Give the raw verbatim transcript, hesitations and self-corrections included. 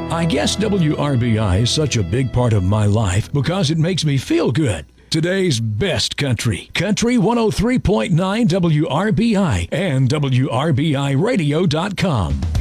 I guess W R B I is such a big part of my life because it makes me feel good. Today's best country. Country one oh three point nine W R B I and W R B I radio dot com.